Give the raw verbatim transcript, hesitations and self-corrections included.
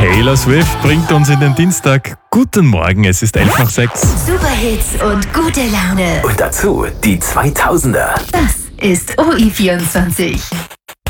Taylor Swift bringt uns in den Dienstag. Guten Morgen, es ist elf nach sechs. Superhits und gute Laune. Und dazu die zweitausender. Das ist O I vierundzwanzig.